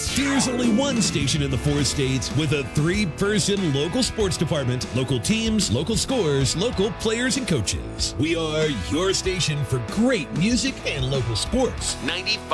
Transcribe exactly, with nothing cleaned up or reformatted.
There's only one station in the four states with a three-person local sports department, local teams, local scores, local players and coaches. We are your station for great music and local sports. ninety-five